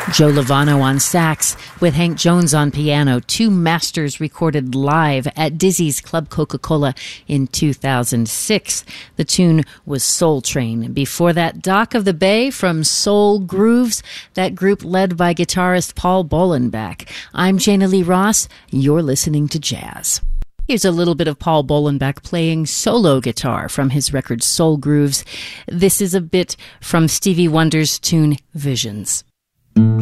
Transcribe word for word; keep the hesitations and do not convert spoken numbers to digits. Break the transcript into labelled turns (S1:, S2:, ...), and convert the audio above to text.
S1: Joe Lovano on sax with Hank Jones on piano, two masters recorded live at Dizzy's Club Coca-Cola in two thousand six. The tune was Soul Train. Before that, Dock of the Bay from Soul Grooves, that group led by guitarist Paul Bolenbach. I'm Jana Lee Ross. You're listening to Jazz. Here's a little bit of Paul Bolenbach playing solo guitar from his record Soul Grooves. This is a bit from Stevie Wonder's tune Visions.